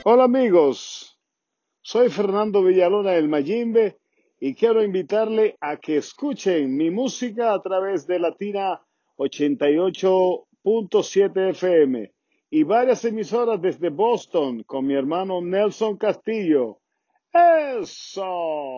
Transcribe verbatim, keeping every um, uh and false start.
Hola amigos, soy Fernando Villalona el Mayimbe y quiero invitarle a que escuchen mi música a través de Latina ochenta y ocho punto siete F M y varias emisoras desde Boston con mi hermano Nelson Castillo. ¡Eso!